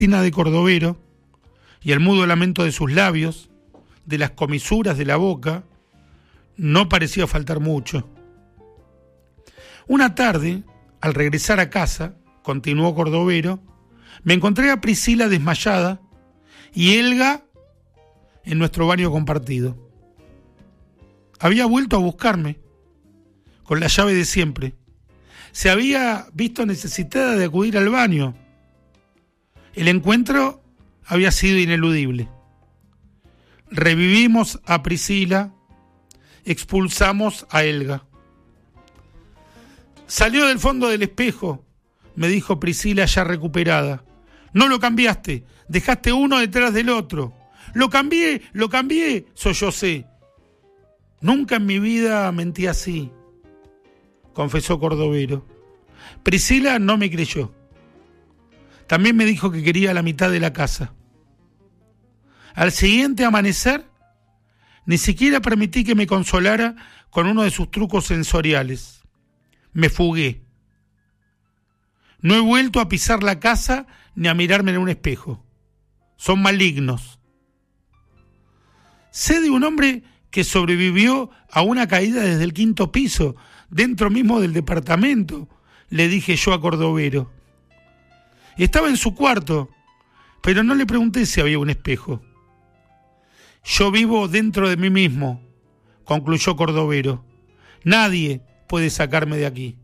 de Cordovero y el mudo lamento de sus labios, de las comisuras de la boca, no parecía faltar mucho. Una tarde, al regresar a casa, continuó Cordovero, me encontré a Priscila desmayada y Helga en nuestro baño compartido. Había vuelto a buscarme, con la llave de siempre. Se había visto necesitada de acudir al baño. El encuentro había sido ineludible. Revivimos a Priscila, expulsamos a Helga. Salió del fondo del espejo, me dijo Priscila ya recuperada. No lo cambiaste, dejaste uno detrás del otro. Lo cambié, sollocé. Nunca en mi vida mentí así, confesó Cordovero. Priscila no me creyó. También me dijo que quería la mitad de la casa. Al siguiente amanecer, ni siquiera permití que me consolara con uno de sus trucos sensoriales. Me fugué. No he vuelto a pisar la casa ni a mirarme en un espejo. Son malignos. Sé de un hombre que sobrevivió a una caída desde el 5º piso, dentro mismo del departamento, le dije yo a Cordovero. Estaba en su cuarto, pero no le pregunté si había un espejo. Yo vivo dentro de mí mismo, concluyó Cordovero. Nadie puede sacarme de aquí.